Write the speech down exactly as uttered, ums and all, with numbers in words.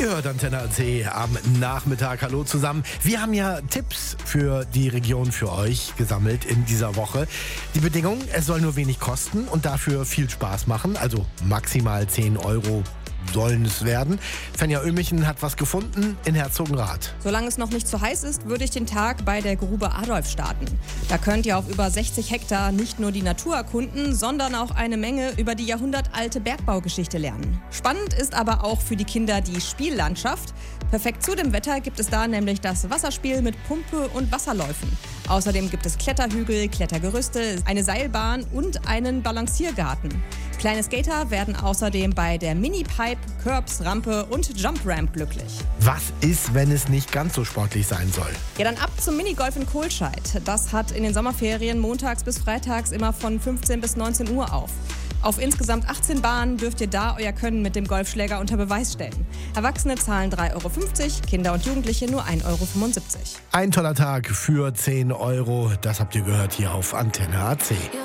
Ihr hört Antenne A C am Nachmittag. Hallo zusammen. Wir haben ja Tipps für die Region für euch gesammelt in dieser Woche. Die Bedingung, es soll nur wenig kosten und dafür viel Spaß machen. Also maximal zehn Euro sollen es werden. Fenja Ömichen hat was gefunden in Herzogenrath. Solange es noch nicht zu heiß ist, würde ich den Tag bei der Grube Adolf starten. Da könnt ihr auf über sechzig Hektar nicht nur die Natur erkunden, sondern auch eine Menge über die jahrhundertalte Bergbaugeschichte lernen. Spannend ist aber auch für die Kinder die Spiellandschaft. Perfekt zu dem Wetter gibt es da nämlich das Wasserspiel mit Pumpe und Wasserläufen. Außerdem gibt es Kletterhügel, Klettergerüste, eine Seilbahn und einen Balanciergarten. Kleine Skater werden außerdem bei der Mini-Pipe, Curbs, Rampe und Jump Ramp glücklich. Was ist, wenn es nicht ganz so sportlich sein soll? Ja, dann ab zum Minigolf in Kohlscheid. Das hat in den Sommerferien montags bis freitags immer von fünfzehn bis neunzehn Uhr auf. Auf insgesamt achtzehn Bahnen dürft ihr da euer Können mit dem Golfschläger unter Beweis stellen. Erwachsene zahlen drei Euro fünfzig, Kinder und Jugendliche nur ein Euro fünfundsiebzig. Ein toller Tag für zehn Euro. Das habt ihr gehört hier auf Antenne A C.